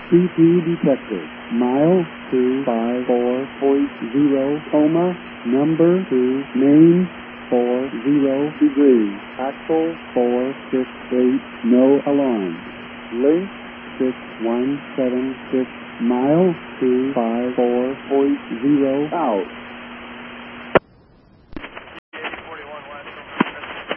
CP detected. Mile 254.0, coma, number 2, main 40 degrees, axle 468, no alarm. Link 6176, mile 254.0 out.